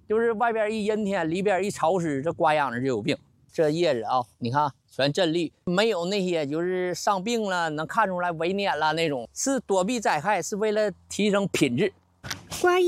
就是外边一阴天，里边一潮湿，这瓜秧子就有病。这叶子啊，你看全真绿，没有那些就是伤病了，能看出来萎蔫了那种，是躲避灾害，是为了提升品质。 瓜